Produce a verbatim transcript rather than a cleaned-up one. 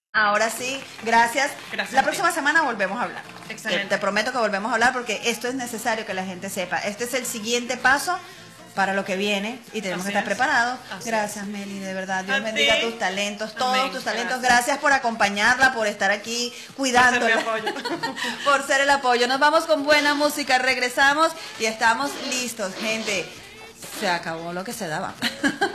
Ahora sí, gracias. Gracias La a ti. próxima semana volvemos a hablar. Excelente. Te, te prometo que volvemos a hablar porque esto es necesario que la gente sepa. Este es el siguiente paso para lo que viene y tenemos Así que estar es. preparados. Así Gracias, es. Meli, de verdad. Dios A bendiga ti. tus talentos, todos Amén. tus talentos. Gracias. Gracias por acompañarla, por estar aquí Por cuidándola. ser mi apoyo. Por ser el apoyo. Nos vamos con buena música, regresamos y estamos listos, gente. Se acabó lo que se daba.